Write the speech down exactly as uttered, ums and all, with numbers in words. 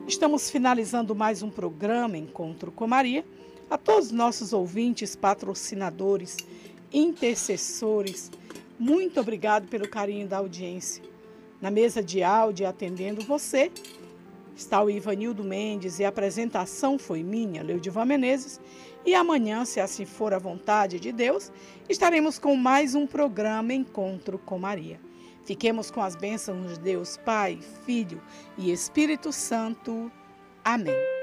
Estamos finalizando mais um programa Encontro com Maria. A todos os nossos ouvintes, patrocinadores, intercessores, muito obrigado pelo carinho da audiência. Na mesa de áudio, atendendo você, está o Ivanildo Mendes e a apresentação foi minha, Leudivan Menezes. E amanhã, se assim for a vontade de Deus, estaremos com mais um programa Encontro com Maria. Fiquemos com as bênçãos de Deus, Pai, Filho e Espírito Santo. Amém.